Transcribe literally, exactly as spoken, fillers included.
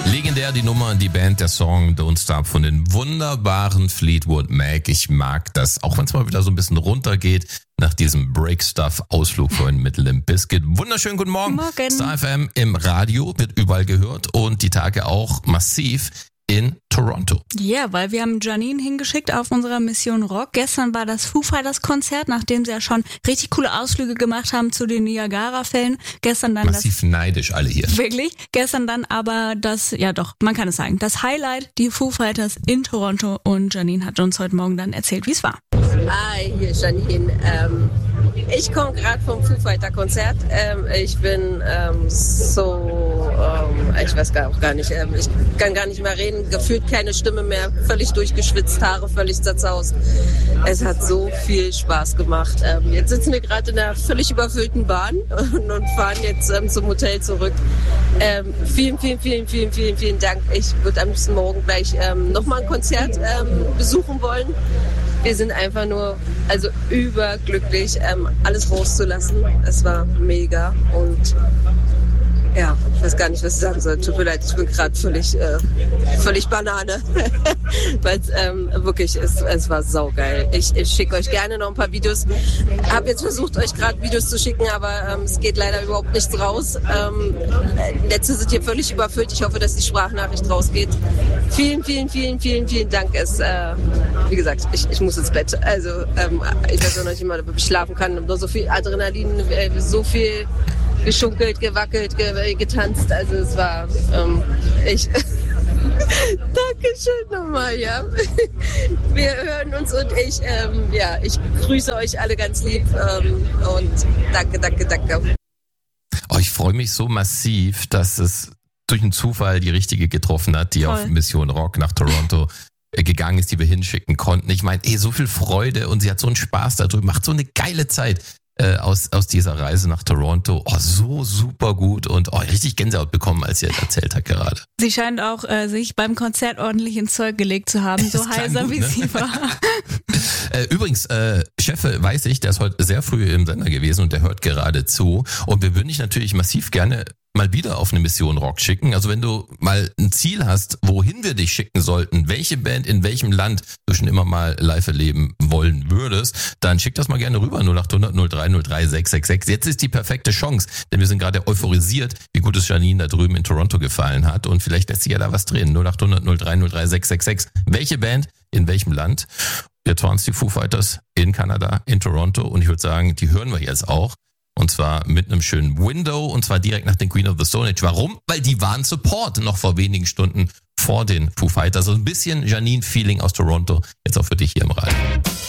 Legendär die Nummer, die Band, der Song Don't Stop von den wunderbaren Fleetwood Mac. Ich mag das, auch wenn es mal wieder so ein bisschen runtergeht nach diesem Break-Stuff-Ausflug vorhin mit Limp Bizkit. Wunderschönen guten Morgen. Morgen. Star F M im Radio, wird überall gehört und die Tage auch massiv in Toronto. Ja, weil wir haben Janine hingeschickt auf unserer Mission Rock. Gestern war das Foo Fighters Konzert, nachdem sie ja schon richtig coole Ausflüge gemacht haben zu den Niagara-Fällen. Gestern dann Massiv das, neidisch alle hier. Wirklich. Gestern dann aber das, ja doch, man kann es sagen, das Highlight, die Foo Fighters in Toronto. Und Janine hat uns heute Morgen dann erzählt, wie es war. Hi, hier ist Janine. Ähm, ich komme gerade vom Foo Fighter Konzert. Ähm, ich bin ähm, so, ähm, ich weiß gar, auch gar nicht, ähm, ich kann gar nicht mehr reden, gefühlt keine Stimme mehr, völlig durchgeschwitzt, Haare völlig zerzaust. Es hat so viel Spaß gemacht. Ähm, jetzt sitzen wir gerade in einer völlig überfüllten Bahn und, und fahren jetzt ähm, zum Hotel zurück. Ähm, vielen, vielen, vielen, vielen, vielen, vielen Dank. Ich würde am liebsten morgen gleich ähm, nochmal ein Konzert ähm, besuchen wollen. Wir sind einfach nur, also überglücklich, ähm, alles rauszulassen. Es war mega und ja, ich weiß gar nicht, was ich sagen soll. Tut mir leid, ich bin gerade völlig, äh, völlig Banane. Weil ähm, wirklich, es, es war saugeil. Ich, ich schicke euch gerne noch ein paar Videos. Habe jetzt versucht, euch gerade Videos zu schicken, aber ähm, es geht leider überhaupt nichts raus. Ähm, Netze sind hier völlig überfüllt. Ich hoffe, dass die Sprachnachricht rausgeht. Vielen, vielen, vielen, vielen, vielen Dank. Es, äh, wie gesagt, ich, ich muss ins Bett. Also ähm, ich weiß auch noch nicht mal, ob ich schlafen kann. Noch so viel Adrenalin, äh, so viel geschunkelt, gewackelt, ge- getanzt. Also es war, ähm, ich... Dankeschön nochmal, ja. Wir hören uns und ich, ähm, ja, ich grüße euch alle ganz lieb ähm, und danke, danke, danke. Oh, ich freue mich so massiv, dass es durch einen Zufall die richtige getroffen hat, die Voll. auf Mission Rock nach Toronto gegangen ist, die wir hinschicken konnten. Ich meine, ey, so viel Freude und sie hat so einen Spaß darüber, macht so eine geile Zeit äh, aus aus dieser Reise nach Toronto. Oh, so super gut und oh, richtig Gänsehaut bekommen, als sie das erzählt hat gerade. Sie scheint auch äh, sich beim Konzert ordentlich ins Zeug gelegt zu haben, so Das klang heiser gut, wie ne? sie war. Äh, übrigens, äh, Cheffe weiß ich, der ist heute sehr früh im Sender gewesen und der hört gerade zu. Und wir würden dich natürlich massiv gerne mal wieder auf eine Mission Rock schicken. Also wenn du mal ein Ziel hast, wohin wir dich schicken sollten, welche Band in welchem Land du schon immer mal live erleben wollen würdest, dann schick das mal gerne rüber, null acht hundert null drei null drei sechs sechs sechs. Jetzt ist die perfekte Chance, denn wir sind gerade euphorisiert, wie gut es Janine da drüben in Toronto gefallen hat und vielleicht lässt sich ja da was drehen. null acht hundert null drei null drei sechs sechs sechs. Welche Band in welchem Land? Jetzt waren es die Foo Fighters in Kanada, in Toronto und ich würde sagen, die hören wir jetzt auch. Und zwar mit einem schönen Window und zwar direkt nach den Queen of the Stone Age. Warum? Weil die waren Support noch vor wenigen Stunden vor den Foo Fighters. So ein bisschen Janine-Feeling aus Toronto. Jetzt auch für dich hier im Radio.